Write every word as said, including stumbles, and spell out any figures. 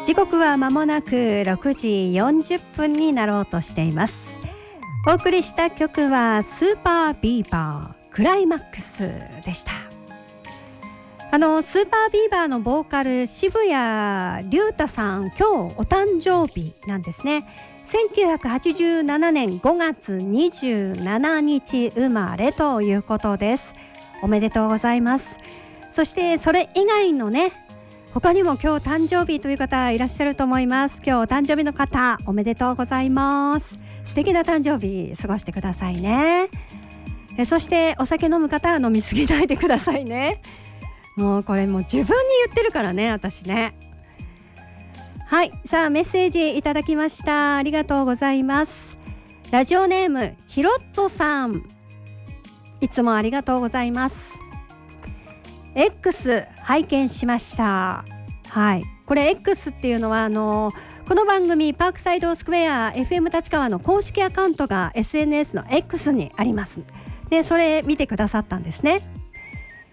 時刻は間もなくろくじよんじゅっぷんになろうとしています。お送りした曲はスーパービーバークライマックスでした。あのスーパービーバーのボーカル渋谷龍太さん、今日お誕生日なんですね。せんきゅうひゃくはちじゅうななねんごがつにじゅうしちにち生まれということです。おめでとうございます。そしてそれ以外のね、他にも今日誕生日という方いらっしゃると思います。今日お誕生日の方おめでとうございます。素敵な誕生日過ごしてくださいね。えそしてお酒飲む方は飲みすぎないでくださいね。もうこれもう自分に言ってるからね、私ね。はい、さあメッセージいただきました。ありがとうございます。ラジオネームひろっぞさん、いつもありがとうございます。 X 拝見しました。はい、これ X っていうのはあのこの番組パークサイドスクエア エフエム 立川の公式アカウントが エスエヌエス の X にあります。でそれ見てくださったんですね。